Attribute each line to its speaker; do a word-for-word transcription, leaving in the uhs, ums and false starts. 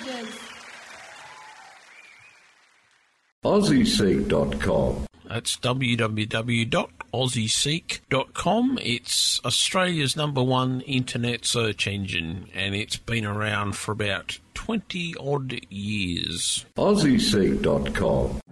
Speaker 1: Cheers.
Speaker 2: Aussie Seek dot com.
Speaker 3: That's w w w dot aussie seek dot com. It's Australia's number one internet search engine, and it's been around for about twenty odd years.
Speaker 2: Aussie Seek dot com.